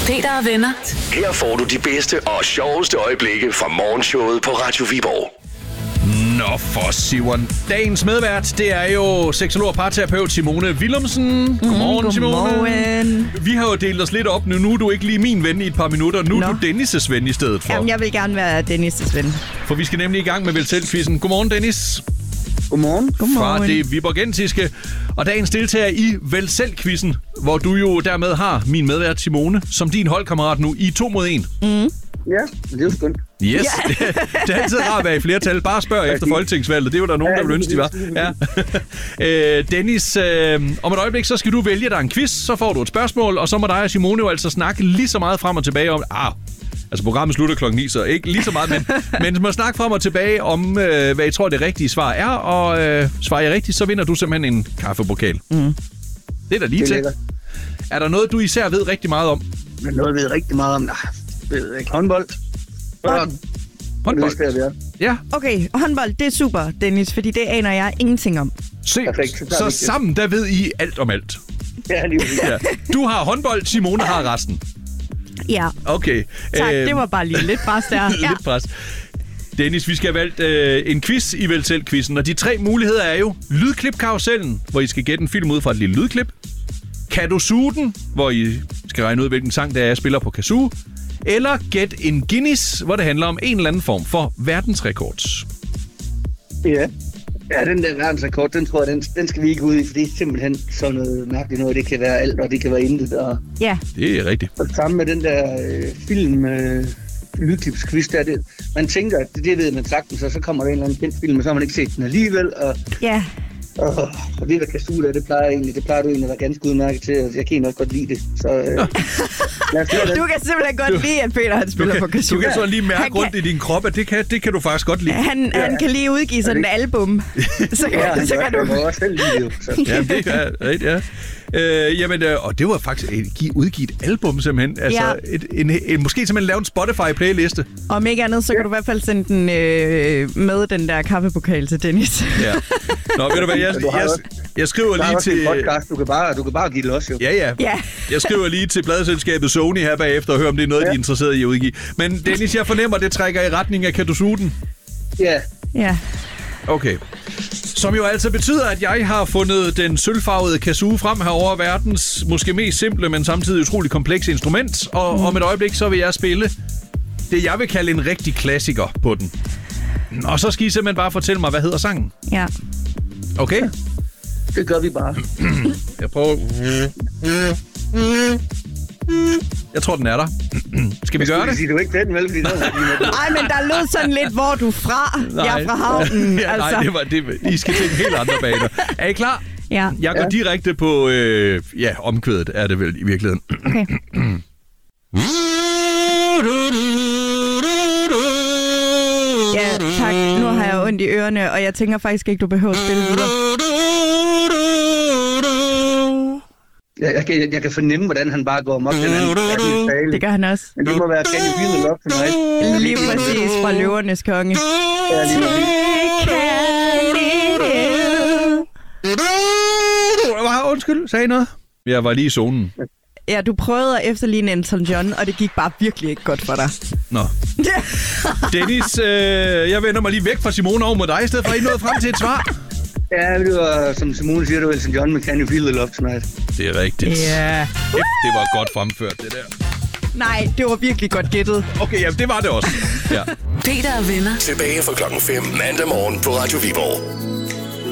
Peter og venner. Her får du de bedste og sjoveste øjeblikke fra morgenshowet på Radio Viborg. Nå for Simon. Dagens medvært, det er jo seksolog og parterapeut Simone Willumsen. Godmorgen, Simone. Vi har jo delt os lidt op nu. Nu er du ikke lige min ven i et par minutter. Nu er du Dennis' ven i stedet for. Jamen, jeg vil gerne være Dennis' ven. For vi skal nemlig i gang med Vælg Selv-quizzen. Godmorgen, Dennis. Godmorgen. Fra det viborgensiske. Og dagens deltager i Vælg Selv-quizzen, hvor du jo dermed har min medvært Simone som din holdkammerat nu i 2 mod 1. Ja, det er jo skønt. Yes, det er altid rart at være i flertal. Bare spørg efter folketingsvalget. Det er jo der nogen, der vil ønske, de var. Ja. Dennis, om et øjeblik, så skal du vælge dig en quiz. Så får du et spørgsmål, og så må dig og Simone jo altså snakke lige så meget frem og tilbage om... Altså, programmet slutter klokken 9, så ikke lige så meget, men må snakke frem og tilbage om, hvad I tror, det rigtige svar er. Og svarer jeg rigtigt, så vinder du simpelthen en kaffepokal. Det er der lige til. Er der noget, du især ved rigtig meget om? Men noget, jeg ved rigtig meget om. Ved ikke. Håndbold. Håndbold? Ja. Okay, håndbold, det er super, Dennis, fordi det aner jeg ingenting om. Se, så sammen, der ved I alt om alt. Ja, lige ja. Du har håndbold, Simone har resten. Ja. Okay. Tak, det var bare lige lidt pres der. Lidt pres. Dennis, vi skal have valgt en quiz i Vælg Selv-quizzen, og de 3 muligheder er jo lydklip-karusellen, hvor I skal gætte en film ud fra et lille lydklip. Kan du suge den, hvor I skal regne ud, hvilken sang det er, jeg spiller på kazoo. Eller gæt en Guinness, hvor det handler om en eller anden form for verdensrekord. Ja, den der verdensrekord, den tror jeg, den skal vi ikke ud i, for det er simpelthen sådan noget mærkeligt noget. Det kan være alt, og det kan være intet. Og ja. Det er rigtigt. Og sammen med den der film, lydklipsquiz, der det, man tænker, at det ved man sagtens, og så kommer der en eller anden kendt film, og så har man ikke set den alligevel. Og, ja. Og det der kazoo der, det plejer du egentlig at være ganske udmærket til, og jeg kan også godt lide det. Så du kan simpelthen godt lide, at Peter han spiller på kazoo. Du kan så lige mærke rundt i din krop, at det kan du faktisk godt lide. Han kan lige udgive sådan et album. Så kan du... Jeg også selv lide det. Så. Ja, det er rigtigt, ja. Og det var faktisk udgive et album simpelthen. Altså, måske simpelthen lave en Spotify-playliste. Om ikke andet, så kan du i hvert fald sende den med den der kaffepokal til Dennis. Ja. Nå, ved du hvad, jeg skriver lige til... Podcast. Du kan bare give det også, jo. Ja. Jeg skriver lige til pladeselskabet Sony her bagefter og hører, om det er noget, de er interesseret i at udgive. Men Dennis, jeg fornemmer, det trækker i retning af, kan du suge den? Ja. Okay. Som jo altså betyder, at jeg har fundet den sølvfarvede kazoo frem herover, verdens måske mest simple, men samtidig utrolig komplekse instrument. Og om et øjeblik, så vil jeg spille det, jeg vil kalde en rigtig klassiker på den. Og så skal I simpelthen bare fortælle mig, hvad hedder sangen? Ja. Okay? Det gør vi bare. Jeg prøver... Jeg tror, den er der. Skal vi gøre det? Du ikke den, vel? Nej, men der lød sådan lidt, hvor du er fra. Jeg er fra havnen. Ja, nej, I skal tænke helt andre baner. Er I klar? Ja. Jeg går direkte på omkvædet, er det vel i virkeligheden. Okay. Ja, tak. Nu har jeg ondt i ørerne, og jeg tænker faktisk ikke, du behøver at spille videre. Jeg kan fornemme, hvordan han bare går amok. Det gør han også. Men det må være Can You Feel the Love Tonight. Lige præcis fra Løvernes Konge. Ja, lige Undskyld, sagde I noget? Jeg var lige i zonen. Ja, du prøvede at efterligne Elton John, og det gik bare virkelig ikke godt for dig. Nå. Dennis, jeg vender mig lige væk fra Simone over mod dig, i stedet for at I nåede frem til et svar. Ja, det var, som Simone siger, det var Elton John med Can You Feel the Love Tonight. Det er rigtigt. Ja. Det var godt fremført, det der. Nej, det var virkelig godt gættet. Okay, ja, det var det også. Ja. Peter og venner. Tilbage fra klokken 5 mandag morgen på Radio Viborg.